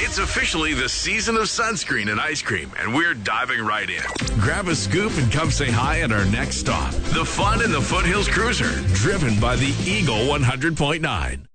It's officially the season of sunscreen and ice cream, and we're diving right in. Grab a scoop and come say hi at our next stop. The fun in the Foothills Cruiser, driven by the Eagle 100.9.